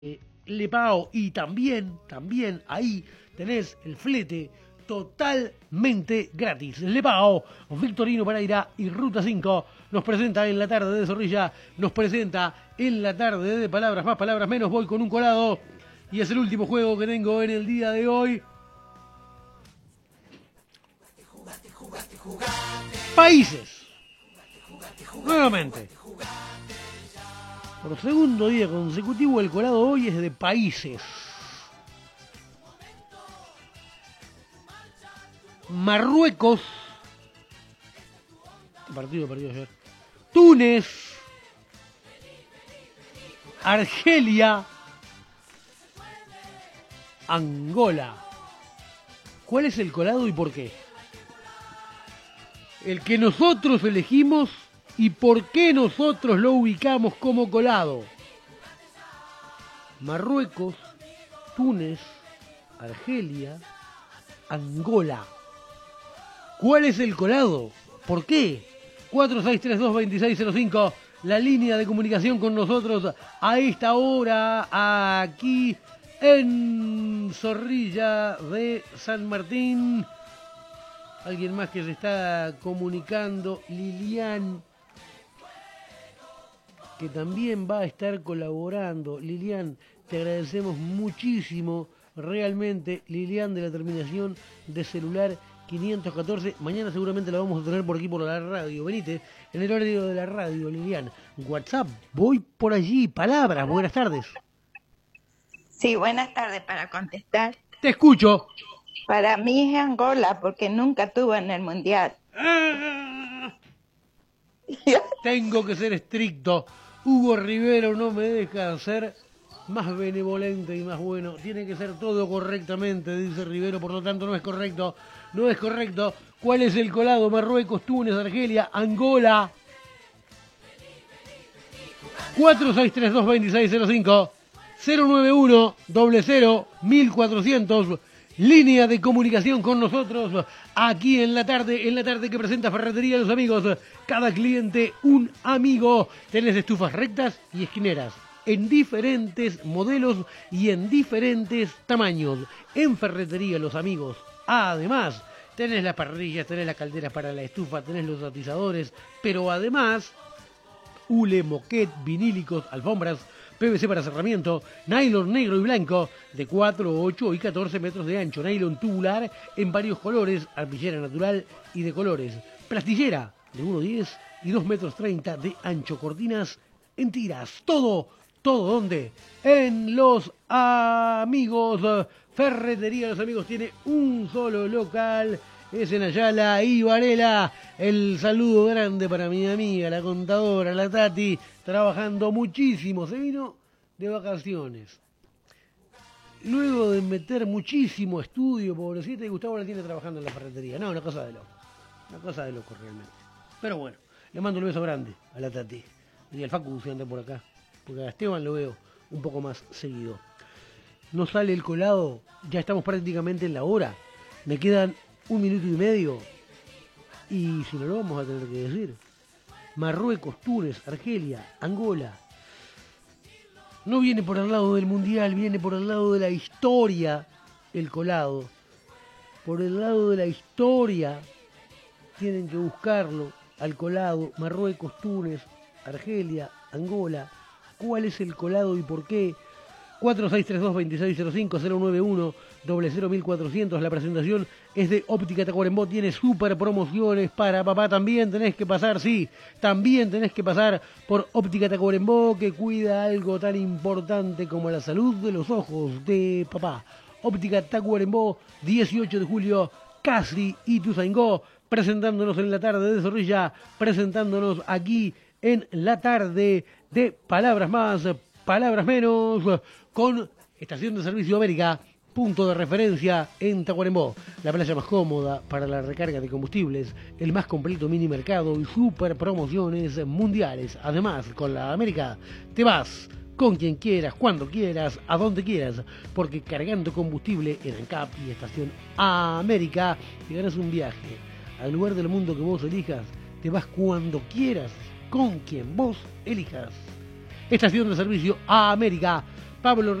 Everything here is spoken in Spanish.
Lepao, y también ahí tenés el flete totalmente gratis. Lepao, Victorino Pereira y Ruta 5 nos presenta en la tarde de Zorrilla, nos presenta en la tarde de Palabras Más, Palabras Menos. Voy con un colado y es el último juego que tengo en el día de hoy. Países. Nuevamente. Por segundo día consecutivo, el colado hoy es de países. Marruecos. ¿Qué partido perdió ayer? Túnez. Argelia. Angola. ¿Cuál es el colado y por qué? El que nosotros elegimos y por qué nosotros lo ubicamos como colado. Marruecos, Túnez, Argelia, Angola. ¿Cuál es el colado? ¿Por qué? 4632-2605, la línea de comunicación con nosotros a esta hora, aquí en Zorrilla de San Martín. Alguien más que se está comunicando, Lilian, que también va a estar colaborando. Lilian, te agradecemos muchísimo, realmente. Lilian, de la terminación de celular 514. Mañana seguramente la vamos a tener por aquí por la radio. Venite en el horario de la radio, Lilian. WhatsApp, voy por allí. Palabras, buenas tardes. Sí, buenas tardes, para contestar. Te escucho. Para mí es Angola, porque nunca tuvo en el Mundial. Tengo que ser estricto. Hugo Rivero no me deja ser más benevolente y más bueno. Tiene que ser todo correctamente, dice Rivero, por lo tanto no es correcto. No es correcto. ¿Cuál es el colado? Marruecos, Túnez, Argelia, Angola. 4632-2605 091 00 1400. Línea de comunicación con nosotros aquí en la tarde que presenta Ferretería Los Amigos. Cada cliente un amigo. Tenés estufas rectas y esquineras en diferentes modelos y en diferentes tamaños. En Ferretería Los Amigos, además, tenés las parrillas, tenés las calderas para la estufa, tenés los atizadores, pero además, hule, moquet, vinílicos, alfombras, PVC para cerramiento, nylon negro y blanco de 4, 8 y 14 metros de ancho, nylon tubular en varios colores, arpillera natural y de colores, plastillera de 1,10 y 2 metros 30 de ancho, cortinas en tiras, todo ¿dónde? En Los Amigos. Ferretería Los Amigos tiene un solo local, es en Ayala y Varela. El saludo grande para mi amiga, la contadora, la Tati, trabajando muchísimo. Se vino de vacaciones. Luego de meter muchísimo estudio, pobrecita, y Gustavo la tiene trabajando en la ferretería. No, una cosa de loco. Una cosa de loco realmente. Pero bueno, le mando un beso grande a la Tati. Y al Facu, si anda por acá. Porque a Esteban lo veo un poco más seguido. No sale el colado, ya estamos prácticamente en la hora. Me quedan 1 minuto y medio. Y si no lo vamos a tener que decir. Marruecos, Túnez, Argelia, Angola. No viene por el lado del mundial, viene por el lado de la historia el colado. Por el lado de la historia tienen que buscarlo al colado. Marruecos, Túnez, Argelia, Angola. ¿Cuál es el colado y por qué? 4632-2605 091 00 1400. La presentación es de Óptica Tacuarembó. Tiene super promociones para papá. También tenés que pasar, sí, también tenés que pasar por Óptica Tacuarembó, que cuida algo tan importante como la salud de los ojos de papá. Óptica Tacuarembó, 18 de julio, Castri y Ituzaingó, presentándonos en la tarde de Zorrilla, presentándonos aquí en la tarde de Palabras Más, Palabras Menos, con Estación de Servicio América, punto de referencia en Tacuarembó, la playa más cómoda para la recarga de combustibles, el más completo mini mercado y super promociones mundiales. Además, con la América te vas con quien quieras, cuando quieras, a donde quieras, porque cargando combustible en ANCAP y Estación América te ganas un viaje al lugar del mundo que vos elijas. Te vas cuando quieras, con quien vos elijas. Estación de Servicio América, Pablo